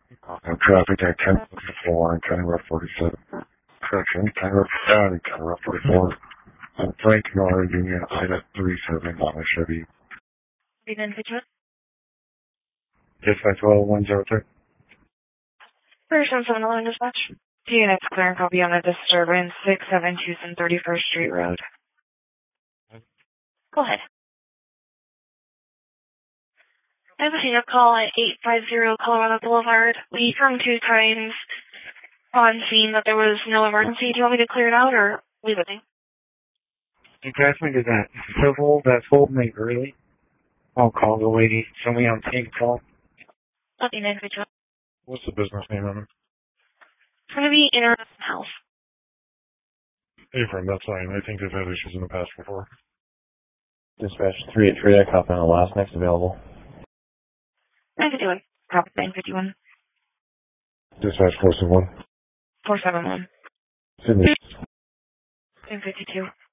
Traffic at 1054 and County Road 47. Correction, County Road 44. Frank Miller, Union, Ida 37 on a Chevy. Dispatch well 103. Person 711 dispatch. Units clear and copy on a disturbance 672 and 31st Street Road. Go ahead. I have a hang-up call at 850 Colorado Boulevard. We confirmed 2 times on scene that there was no emergency. Do you want me to clear it out or leave it there? You guys me to that civil that's holding me early. I'll call the lady. Somebody on team call. Nothing individual. What's the business name on it? It's going to be Internet House. Hey, friend, that's fine. I think they've had issues in the past before. Dispatch 383, I copy on the last next available. 951. Copy 951. Dispatch 471. 471. Sydney. 1052.